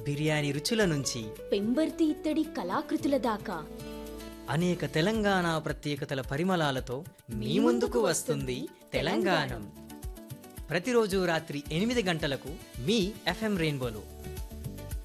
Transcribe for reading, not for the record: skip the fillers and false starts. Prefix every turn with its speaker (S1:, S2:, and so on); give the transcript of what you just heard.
S1: బిర్యానీ రుచుల నుంచి
S2: పెంబర్తి ఇత్తడి కళాకృతుల దాకా
S1: అనేక తెలంగాణ ప్రత్యేకతల పరిమళాలతో మీ ముందుకు వస్తుంది తెలంగాణం. ప్రతిరోజు రాత్రి 8 గంటలకు మీ ఎఫ్ఎం రెయిన్బోలో.